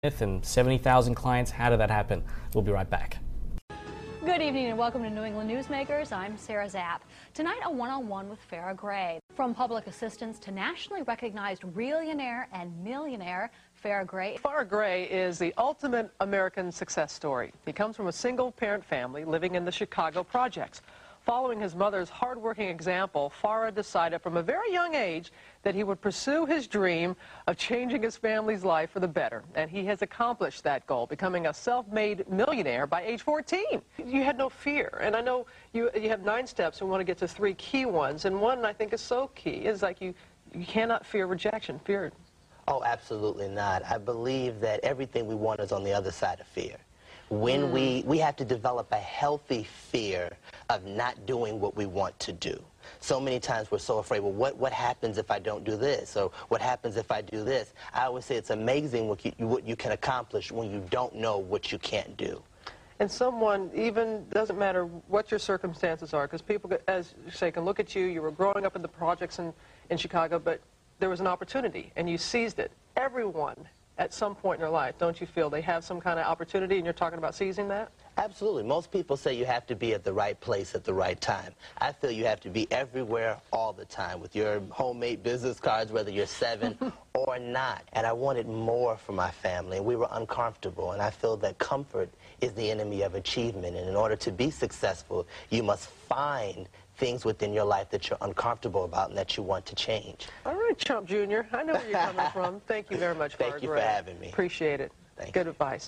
and 70,000 clients. How did that happen? We'll be right back. Good evening and welcome to New England Newsmakers. I'm Sarah Zapp. Tonight, a one-on-one with Farrah Gray. From public assistance to nationally recognized realionaire and millionaire, Farrah Gray. Farrah Gray is the ultimate American success story. He comes from a single-parent family living in the Chicago projects. Following his mother's hard-working example, Farrah decided from a very young age that he would pursue his dream of changing his family's life for the better. And he has accomplished that goal, becoming a self-made millionaire by age 14. You had no fear. And I know you have 9 steps and want to get to 3 key ones. And one I think is so key is like you cannot fear rejection. Fear. Oh, absolutely not. I believe that everything we want is on the other side of fear. When we have to develop a healthy fear of not doing what we want to do. So many times we're so afraid, well, what happens if I don't do this? Or what happens if I do this? I always say it's amazing what you can accomplish when you don't know what you can't do. And someone, even, doesn't matter what your circumstances are, because people, as you say, can look at you. You were growing up in the projects in Chicago, but there was an opportunity, and you seized it. Everyone, at some point in their life, don't you feel they have some kind of opportunity, and you're talking about seizing that? Absolutely. Most people say you have to be at the right place at the right time. I feel you have to be everywhere all the time with your homemade business cards, whether you're 7 or not. And I wanted more for my family, and we were uncomfortable. And I feel that comfort is the enemy of achievement. And in order to be successful, you must find things within your life that you're uncomfortable about and that you want to change. All right, Chump Jr., I know where you're coming from. Thank you very much, Farrah Gray. Thank you for having me. Appreciate it. Good advice.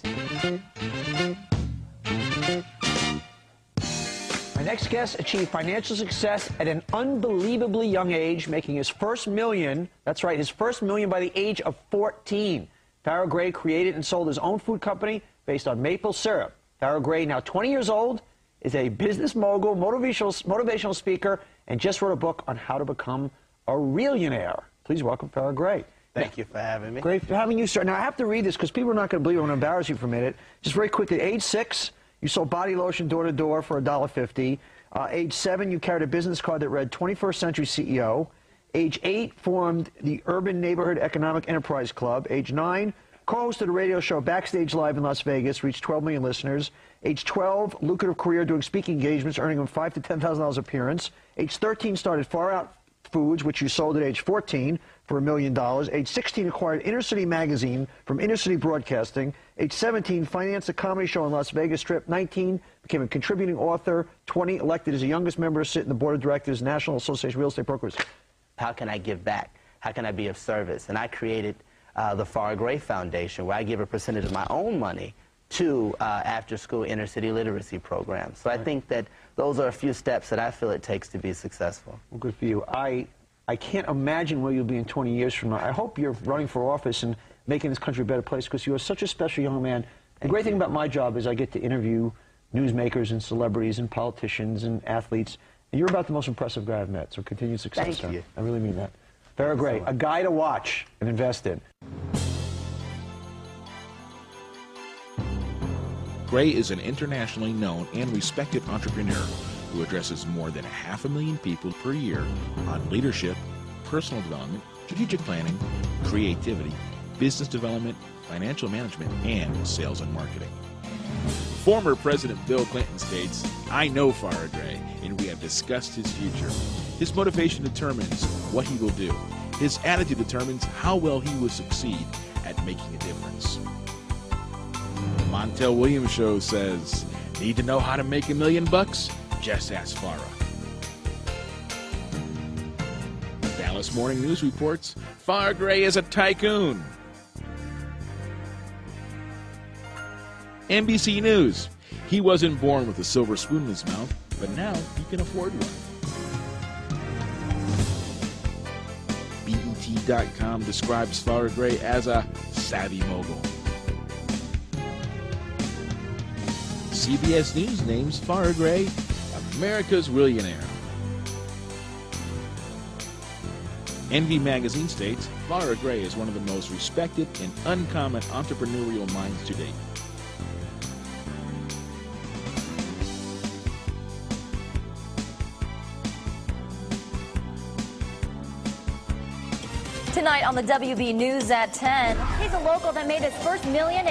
My next guest achieved financial success at an unbelievably young age, making his first million, that's right, his first million by the age of 14. Farrah Gray created and sold his own food company based on maple syrup. Farrah Gray, now 20 years old, is a business mogul, motivational speaker, and just wrote a book on how to become a realionaire. Please welcome Farrah Gray. Thank you for having me. Great for having you, sir. Now, I have to read this because people are not going to believe it. I'm going to embarrass you for a minute. Just very quickly, age 6, you sold body lotion door-to-door for $1.50. Age 7, you carried a business card that read 21st Century CEO. Age 8, formed the Urban Neighborhood Economic Enterprise Club. Age 9, co-hosted a radio show Backstage Live in Las Vegas, reached 12 million listeners. Age 12, lucrative career doing speaking engagements, earning him $5,000 to $10,000 appearance. Age 13, started Far Out Foods, which you sold at age 14 for $1 million. Age 16, acquired Inner City Magazine from Inner City Broadcasting. Age 17, financed a comedy show on Las Vegas Strip. 19, became a contributing author. 20, elected as the youngest member to sit in the board of directors, National Association of Real Estate Brokers. How can I give back? How can I be of service? And I created the Farrah Gray Foundation, where I give a percentage of my own money to after-school inner-city literacy programs. So I think that those are a few steps that I feel it takes to be successful. Well, good for you. I can't imagine where you'll be in 20 years from now. I hope you're running for office and making this country a better place, because you are such a special young man. The great thing about my job is I get to interview newsmakers and celebrities and politicians and athletes, and you're about the most impressive guy I've met, so continued success. Thank you. I really mean that. Farrah Gray, a guy to watch and invest in. Gray is an internationally known and respected entrepreneur who addresses more than 500,000 people per year on leadership, personal development, strategic planning, creativity, business development, financial management, and sales and marketing. Former President Bill Clinton states, "I know Farrah Gray, and we have discussed his future. His motivation determines what he will do. His attitude determines how well he will succeed at making a difference." The Montel Williams Show says, "Need to know how to make $1 million? Just ask Farrah." Dallas Morning News reports, Farrah Gray is a tycoon. NBC News, he wasn't born with a silver spoon in his mouth, but now he can afford one. BET.com describes Farrah Gray as a savvy mogul. CBS News names Farrah Gray America's Realionaire. Envy magazine states Farrah Gray is one of the most respected and uncommon entrepreneurial minds to date. tonight on the WB News at 10. He's a local that made his first million